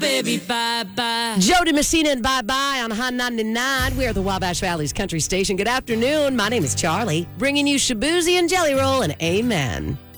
baby, bye-bye. Jody Messina and Bye-Bye on Hot 99. We are the Wabash Valley's country station. Good afternoon. My name is Charlie, bringing you Shabuzi and Jelly Roll and Amen.